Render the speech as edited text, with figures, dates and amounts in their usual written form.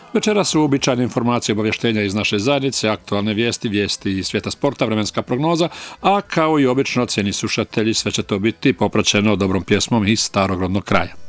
Večera su uobičajene informacije, obavještenja iz naše zajednice, aktualne vijesti, vijesti iz svijeta sporta, vremenska prognoza, a kao i obično, cijeni slušatelji, sve će to biti popraćeno dobrom pjesmom iz starog rodnog kraja.